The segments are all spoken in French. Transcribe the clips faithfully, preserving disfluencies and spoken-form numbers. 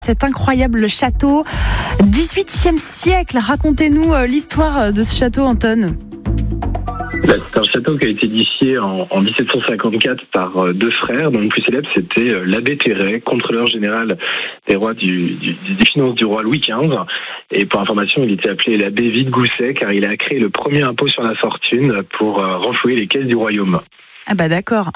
Cet incroyable château, dix-huitième siècle. Racontez-nous l'histoire de ce château, Anton. C'est un château qui a été édifié en, en dix-sept cent cinquante-quatre par deux frères, dont le plus célèbre c'était l'abbé Terray, contrôleur général des rois du, du, des finances du roi Louis quinze. Et pour information, il était appelé l'abbé Vide-Gousset car il a créé le premier impôt sur la fortune pour renflouer les caisses du royaume. Ah bah d'accord.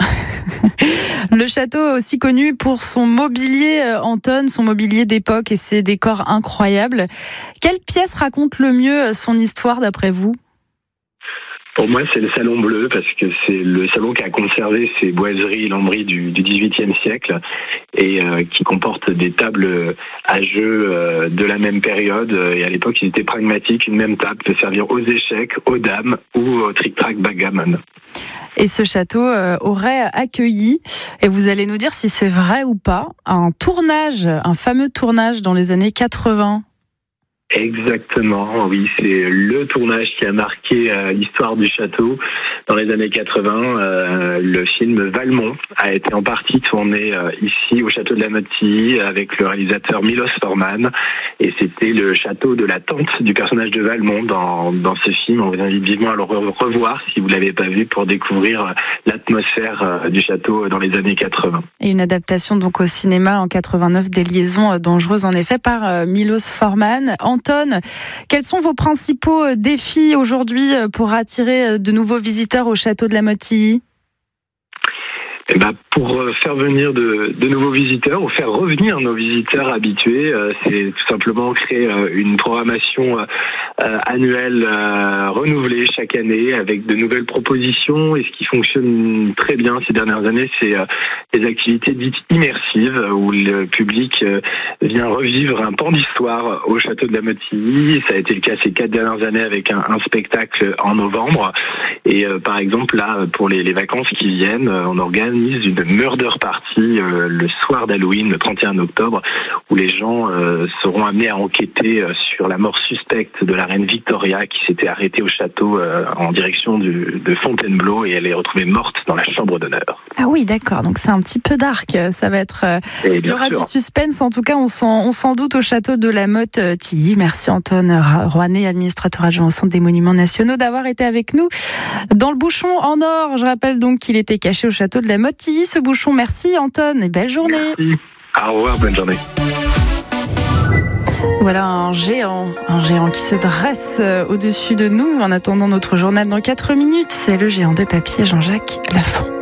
Le château est aussi connu pour son mobilier, Anton, son mobilier d'époque et ses décors incroyables. Quelle pièce raconte le mieux son histoire d'après vous ? Pour moi, c'est le Salon Bleu, parce que c'est le salon qui a conservé ses boiseries et lambris du, du dix-huitième siècle et euh, qui comporte des tables à jeu euh, de la même période. Et à l'époque, ils étaient pragmatiques. Une même table peut servir aux échecs, aux dames ou au tric-trac backgammon. Et ce château euh, aurait accueilli, et vous allez nous dire si c'est vrai ou pas, un tournage, un fameux tournage dans les années quatre-vingts. Exactement, oui, c'est le tournage qui a marqué euh, l'histoire du château. Dans les années quatre-vingts, euh, le film Valmont a été en partie tourné euh, ici au château de la Motte-Tilly avec le réalisateur Milos Forman. Et c'était le château de la tante du personnage de Valmont dans, dans ce film. On vous invite vivement à le revoir si vous ne l'avez pas vu pour découvrir l'atmosphère euh, du château dans les années quatre-vingts. Et une adaptation donc au cinéma en quatre-vingt-neuf des Liaisons dangereuses en effet par euh, Milos Forman. Anton, quels sont vos principaux défis aujourd'hui pour attirer de nouveaux visiteurs au château de la Motte-Tilly ? Eh ben, pour faire venir de, de nouveaux visiteurs ou faire revenir nos visiteurs habitués, euh, c'est tout simplement créer euh, une programmation euh, annuelle euh, renouvelée chaque année avec de nouvelles propositions. Et ce qui fonctionne très bien ces dernières années, c'est euh, les activités dites immersives où le public euh, vient revivre un pan d'histoire au château de la Motte-Tilly. Ça a été le cas ces quatre dernières années avec un, un spectacle en novembre. Et euh, par exemple, là, pour les, les vacances qui viennent, on organise une murder party euh, le soir d'Halloween, le trente et un octobre, où les gens euh, seront amenés à enquêter euh, sur la mort suspecte de la reine Victoria qui s'était arrêtée au château euh, en direction du, de Fontainebleau et elle est retrouvée morte dans la chambre d'honneur. Ah oui, d'accord, donc c'est un petit peu dark, ça va être... Euh, il y aura sûr. Du suspense, en tout cas on s'en, on s'en doute au château de la Motte-Tilly. Merci Anton Rouanet, administrateur adjoint au Centre des Monuments Nationaux, d'avoir été avec nous dans le bouchon en or. Je rappelle donc qu'il était caché au château de la Motte-Tilly, ce bouchon. Merci Anton et belle journée. Merci. Au revoir, bonne journée. Voilà un géant, un géant qui se dresse au-dessus de nous en attendant notre journal dans quatre minutes. C'est le géant de papier Jean-Jacques Lafont.